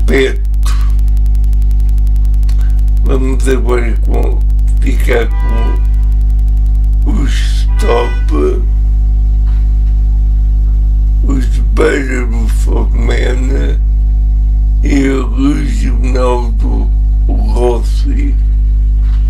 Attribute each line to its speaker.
Speaker 1: aspecto. Vamos agora ficar com o stop, os beijos do fogo.